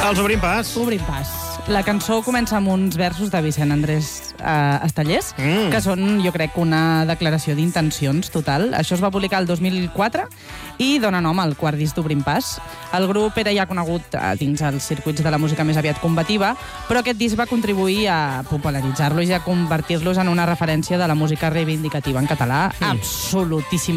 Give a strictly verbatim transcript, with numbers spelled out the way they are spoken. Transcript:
Els Obrim Pas. Obrim Pas. La cançó comença amb uns versos de Vicent Andrés eh, Estellers, mm. que són, jo crec, una declaració d'intencions total. Això es va publicar el dos mil quatre i dona nom al quart disc d'Obrim Pas. El grup era ja conegut eh, dins els circuits de la música més aviat combativa, però aquest disc va contribuir a popularitzar-los i a convertir-los en una referència de la música reivindicativa en català mm. absolutíssima.